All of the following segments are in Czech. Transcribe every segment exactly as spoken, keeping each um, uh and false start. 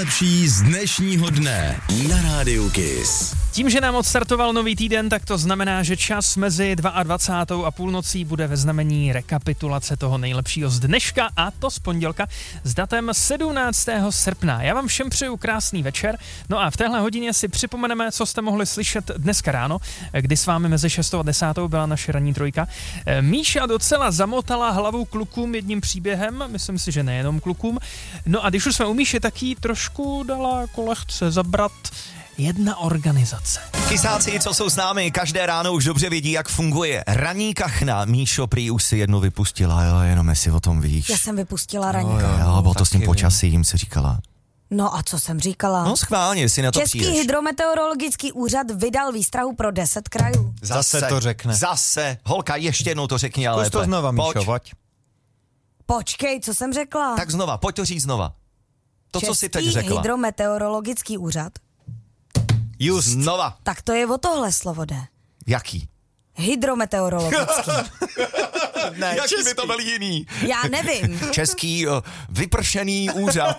nejlepší z dnešního dne na Rádiu Kiss. Tím, že nám odstartoval nový týden, tak to znamená, že čas mezi dvacátou druhou a půlnocí bude ve znamení rekapitulace toho nejlepšího z dneška, a to z pondělka s datem sedmnáctého srpna. Já vám všem přeju krásný večer, no a v téhle hodině si připomeneme, co jste mohli slyšet dneska ráno, kdy s vámi mezi šestou a desátou byla naše ranní trojka. Míša docela zamotala hlavu klukům jedním příběhem, myslím si, že nejenom klukům. No a když už jsme u Míše, tak jí trošku dala jako lehce zabrat jedna organizace. Kysáci, co jsou s námi, každé ráno už dobře vědí, jak funguje ranní kachna. Míšo, prý už si jednu vypustila, jo, jenom jestli o tom víš. Já jsem vypustila ranní jo, kachnu. Jo, bylo to s tím počasím, si říkala. No a co jsem říkala? No schválně, si na to Český přijdeš. hydrometeorologický úřad vydal výstrahu pro deset krajů. Zase, Zase to řekne. Zase. Holka, ještě jednou to řekni, ale Pojď to znova, pojď. Míšo, pojď. Počkej, co jsem řekla? Tak znova, pojď to říct znova. To, Český co jsi teď řekla. hydrometeorologický úřad. Just. Znova. Tak to je o tohle slovo jde. Jaký? Hydrometeorologický. Ne, jaký by to byl jiný? Já nevím. Český uh, vypršený úřad.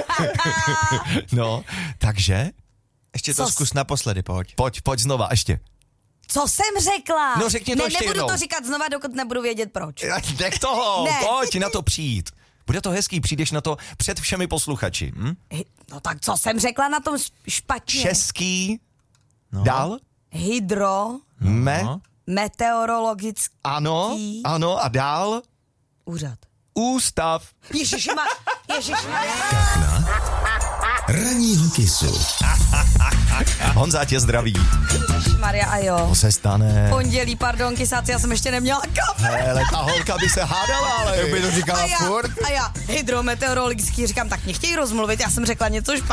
No, takže? Ještě to Co zkus naposledy, pojď. Pojď, pojď znova, ještě. Co jsem řekla? No, řekni to ne, ještě nebudu jednou. to říkat znova, dokud nebudu vědět proč. Nech toho, Ne. pojď na to přijít. Bude to hezký, přijdeš na to před všemi posluchači. Hm? Hy- No tak co jsem řekla na tom špatně? Český, No. dál, Hydro, me, No. meteorologický ano, ano a dál, úřad. ústav. Ježišima, ježišima. Ranního Kissu. Honza tě zdraví. Maria a jo. To se stane. Pondělí, pardon, kysáci, já jsem ještě neměla kafe. Hele, ta holka by se hádala, ale... Jak by to říkala A já, furt? a já, hydrometeorologický, říkám, tak mě chtějí rozmluvit, já jsem řekla něco špatně.